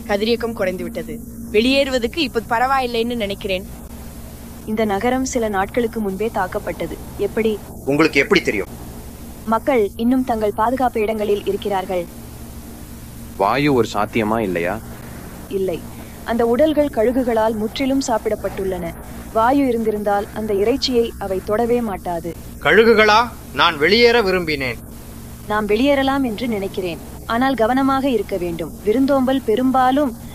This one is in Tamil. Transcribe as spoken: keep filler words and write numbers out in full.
கதிரியக்கம் குறைந்து விட்டது. வெளியேறுவதற்கு இப்ப பரவாயில்லைன்னு நினைக்கிறேன். இந்த நகரம் சில நாட்களுக்கு முன்பே தாக்கப்பட்டது. எப்படி? உங்களுக்கு எப்படி தெரியும்? மக்கள் இன்னும் தங்கள் பாதுகாப்பு இடங்களில் இருக்கிறார்கள். வாயு ஒரு சாத்தியமா இல்லையா? இல்லை, அந்த உடல்கள் கழுகுகளால் முற்றிலும் சாப்பிடப்பட்டுள்ளன. வாயு இருந்திருந்தால் அந்த இறைச்சியை அவை தொடவே மாட்டாது. கழுகுகளா? நான் வெளியேற விரும்பினேன். நாம் வெளியேறலாம் என்று நினைக்கிறேன், ஆனால் கவனமாக இருக்க வேண்டும். விருந்தோம்பல் பெரும்பாலும்